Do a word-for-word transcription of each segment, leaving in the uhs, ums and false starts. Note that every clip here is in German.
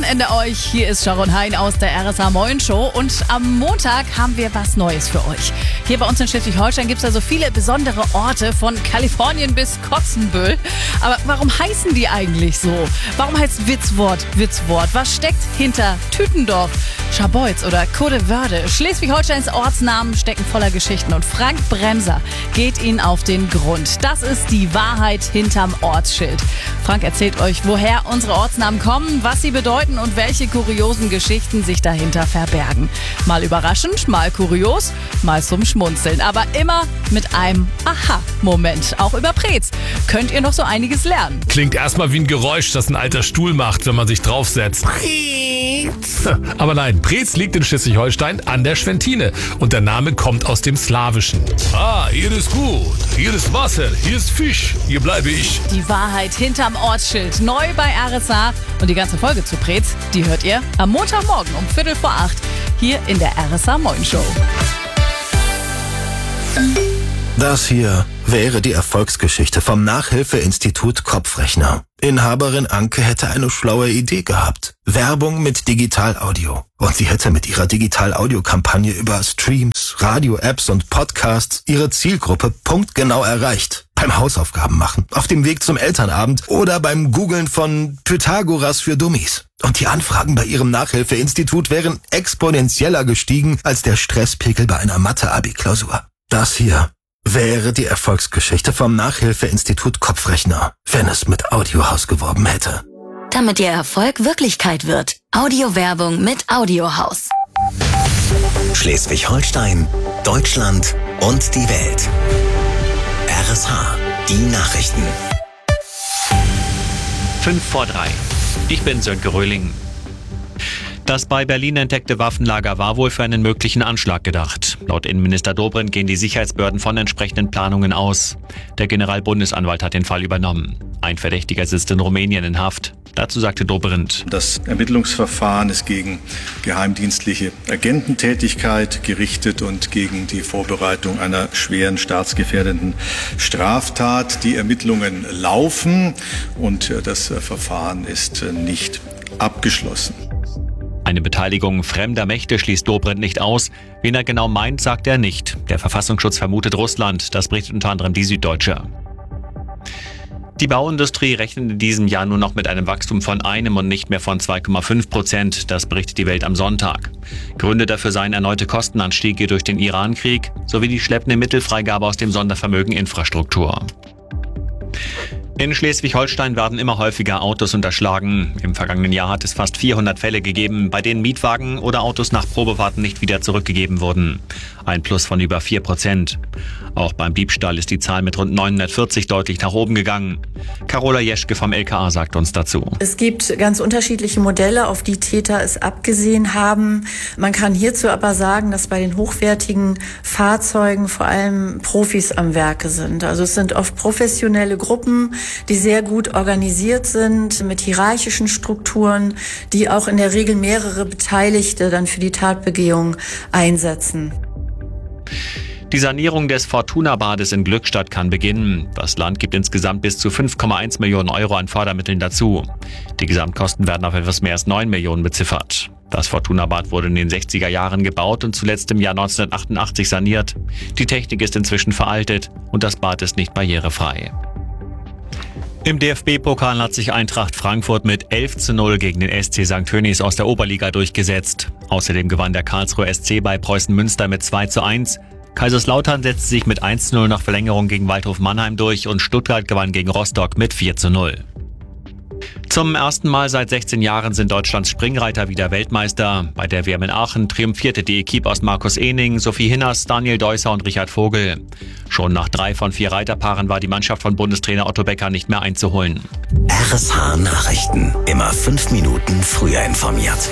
Wochenende euch. Hier ist Sharon Hein aus der R S A Moin Show und am Montag haben wir was Neues für euch. Hier bei uns in Schleswig-Holstein gibt es also viele besondere Orte, von Kalifornien bis Kotzenbüll. Aber warum heißen die eigentlich so? Warum heißt Witzwort Witzwort? Was steckt hinter Tütendorf, Scharbeutz oder Codewörde? Schleswig-Holsteins Ortsnamen stecken voller Geschichten und Frank Bremser geht ihnen auf den Grund. Das ist die Wahrheit hinterm Ortsschild. Frank erzählt euch, woher unsere Ortsnamen kommen, was sie bedeuten und welche kuriosen Geschichten sich dahinter verbergen. Mal überraschend, mal kurios, mal zum Schmunzeln, aber immer mit einem Aha-Moment. Auch über Preetz könnt ihr noch so einiges lernen. Klingt erstmal wie ein Geräusch, das ein alter Stuhl macht, wenn man sich draufsetzt. Preetz. Aber nein, Preetz liegt in Schleswig-Holstein an der Schwentine und der Name kommt aus dem Slawischen. Ah, hier ist gut, hier ist Wasser, hier ist Fisch, hier bleibe ich. Die Wahrheit hinterm Ortsschild, neu bei R S A. Und die ganze Folge zu Preetz, die hört ihr am Montagmorgen um Viertel vor acht hier in der R S A Moin Show. Das hier wäre die Erfolgsgeschichte vom Nachhilfeinstitut Kopfrechner. Inhaberin Anke hätte eine schlaue Idee gehabt. Werbung mit Digital-Audio. Und sie hätte mit ihrer Digital-Audio-Kampagne über Streams, Radio-Apps und Podcasts ihre Zielgruppe punktgenau erreicht. Beim Hausaufgaben machen, auf dem Weg zum Elternabend oder beim Googlen von Pythagoras für Dummies. Und die Anfragen bei ihrem Nachhilfeinstitut wären exponentieller gestiegen als der Stresspegel bei einer Mathe-Abi-Klausur. Das hier wäre die Erfolgsgeschichte vom Nachhilfeinstitut Kopfrechner, wenn es mit Audiohaus geworben hätte. Damit Ihr Erfolg Wirklichkeit wird. Audiowerbung mit Audiohaus. Schleswig-Holstein, Deutschland und die Welt. R S H, die Nachrichten. Fünf vor drei. Ich bin Sönke Röhling. Das bei Berlin entdeckte Waffenlager war wohl für einen möglichen Anschlag gedacht. Laut Innenminister Dobrindt gehen die Sicherheitsbehörden von entsprechenden Planungen aus. Der Generalbundesanwalt hat den Fall übernommen. Ein Verdächtiger sitzt in Rumänien in Haft. Dazu sagte Dobrindt: Das Ermittlungsverfahren ist gegen geheimdienstliche Agententätigkeit gerichtet und gegen die Vorbereitung einer schweren staatsgefährdenden Straftat. Die Ermittlungen laufen und das Verfahren ist nicht abgeschlossen. Eine Beteiligung fremder Mächte schließt Dobrindt nicht aus. Wen er genau meint, sagt er nicht. Der Verfassungsschutz vermutet Russland. Das berichtet unter anderem die Süddeutsche. Die Bauindustrie rechnet in diesem Jahr nur noch mit einem Wachstum von einem und nicht mehr von zwei Komma fünf Prozent. Das berichtet die Welt am Sonntag. Gründe dafür seien erneute Kostenanstiege durch den Iran-Krieg sowie die schleppende Mittelfreigabe aus dem Sondervermögen Infrastruktur. In Schleswig-Holstein werden immer häufiger Autos unterschlagen. Im vergangenen Jahr hat es fast vierhundert Fälle gegeben, bei denen Mietwagen oder Autos nach Probefahrten nicht wieder zurückgegeben wurden. Ein Plus von über vier Prozent. Auch beim Diebstahl ist die Zahl mit rund neunhundertvierzig deutlich nach oben gegangen. Carola Jeschke vom L K A sagt uns dazu. Es gibt ganz unterschiedliche Modelle, auf die Täter es abgesehen haben. Man kann hierzu aber sagen, dass bei den hochwertigen Fahrzeugen vor allem Profis am Werke sind. Also es sind oft professionelle Gruppen, die sehr gut organisiert sind, mit hierarchischen Strukturen, die auch in der Regel mehrere Beteiligte dann für die Tatbegehung einsetzen. Die Sanierung des Fortuna-Bades in Glückstadt kann beginnen. Das Land gibt insgesamt bis zu fünf Komma eins Millionen Euro an Fördermitteln dazu. Die Gesamtkosten werden auf etwas mehr als neun Millionen beziffert. Das Fortuna-Bad wurde in den sechziger Jahren gebaut und zuletzt im Jahr neunzehnhundertachtundachtzig saniert. Die Technik ist inzwischen veraltet und das Bad ist nicht barrierefrei. Im D F B-Pokal hat sich Eintracht Frankfurt mit elf zu null gegen den S C Sankt Tönnies aus der Oberliga durchgesetzt. Außerdem gewann der Karlsruher S C bei Preußen Münster mit zwei zu eins. Kaiserslautern setzte sich mit eins zu null nach Verlängerung gegen Waldhof Mannheim durch und Stuttgart gewann gegen Rostock mit vier zu null. Zum ersten Mal seit sechzehn Jahren sind Deutschlands Springreiter wieder Weltmeister. Bei der W M in Aachen triumphierte die Equipe aus Markus Ehning, Sophie Hinners, Daniel Deusser und Richard Vogel. Schon nach drei von vier Reiterpaaren war die Mannschaft von Bundestrainer Otto Becker nicht mehr einzuholen. R S H Nachrichten. Immer fünf Minuten früher informiert.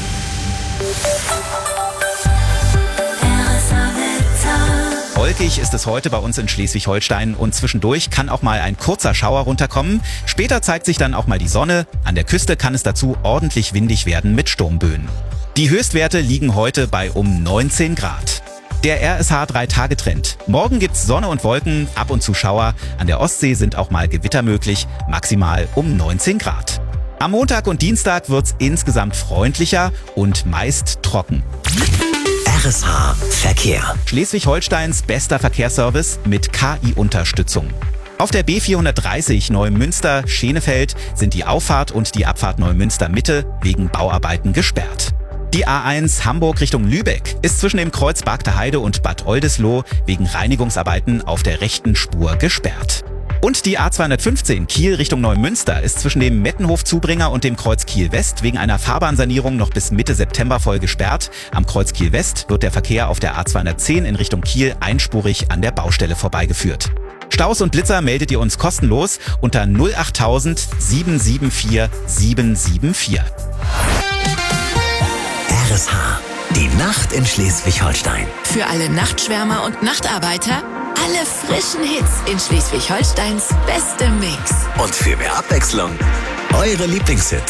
Wolkig ist es heute bei uns in Schleswig-Holstein und zwischendurch kann auch mal ein kurzer Schauer runterkommen. Später zeigt sich dann auch mal die Sonne. An der Küste kann es dazu ordentlich windig werden mit Sturmböen. Die Höchstwerte liegen heute bei um neunzehn Grad. Der R S H drei Tage Trend. Morgen gibt's Sonne und Wolken, ab und zu Schauer. An der Ostsee sind auch mal Gewitter möglich, maximal um neunzehn Grad. Am Montag und Dienstag wird's insgesamt freundlicher und meist trocken. R S H Verkehr. Schleswig-Holsteins bester Verkehrsservice mit K I-Unterstützung. Auf der B vierhundertdreißig Neumünster-Schenefeld sind die Auffahrt und die Abfahrt Neumünster-Mitte wegen Bauarbeiten gesperrt. Die A eins Hamburg Richtung Lübeck ist zwischen dem Kreuz Bargter Heide und Bad Oldesloe wegen Reinigungsarbeiten auf der rechten Spur gesperrt. Und die A zweihundertfünfzehn Kiel Richtung Neumünster ist zwischen dem Mettenhof-Zubringer und dem Kreuz Kiel West wegen einer Fahrbahnsanierung noch bis Mitte September voll gesperrt. Am Kreuz Kiel West wird der Verkehr auf der A zweihundertzehn in Richtung Kiel einspurig an der Baustelle vorbeigeführt. Staus und Blitzer meldet ihr uns kostenlos unter null acht null null sieben sieben vier sieben sieben vier. R S H, die Nacht in Schleswig-Holstein. Für alle Nachtschwärmer und Nachtarbeiter alle frischen Hits in Schleswig-Holsteins bestem Mix. Und für mehr Abwechslung, eure Lieblingshits.